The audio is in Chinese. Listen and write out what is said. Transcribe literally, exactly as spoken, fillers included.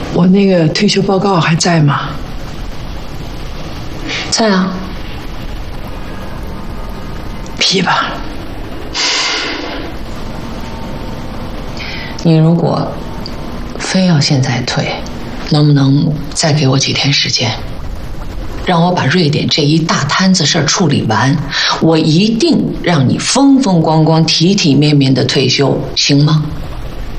我那个退休报告还在吗？ 在啊。 批吧。 你如果非要现在退，能不能再给我几天时间，让我把瑞典这一大摊子事儿处理完，我一定让你风风光光、体体面面的退休，行吗？